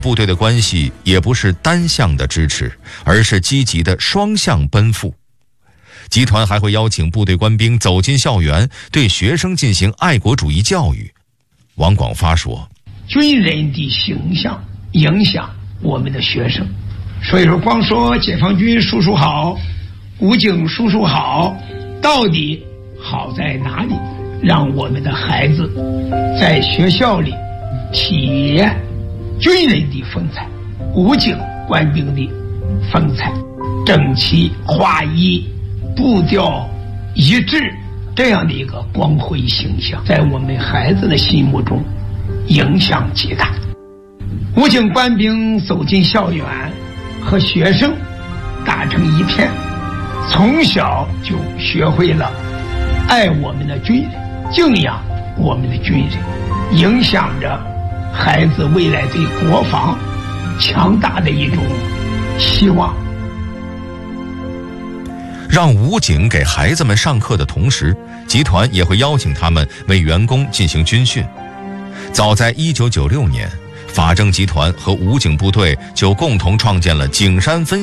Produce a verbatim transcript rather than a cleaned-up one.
部队的关系也不是单向的支持，而是积极的双向奔赴。集团还会邀请部队官兵走进校园，对学生进行爱国主义教育。王广发说， 军人的形象影响我们的学生，所以说光说解放军叔叔好，武警叔叔好，到底好在哪里？让我们的孩子在学校里体验军人的风采，武警官兵的风采，整齐划一，步调一致，这样的一个光辉形象，在我们孩子的心目中影响极大。武警官兵走进校园，和学生打成一片，从小就学会了爱我们的军人，敬仰我们的军人，影响着孩子未来对国防强大的一种希望。 让武警给孩子们上课的同时，集团也会邀请他们为员工进行军训。早在一九九六年，法政集团和武警部队就共同创建了景山分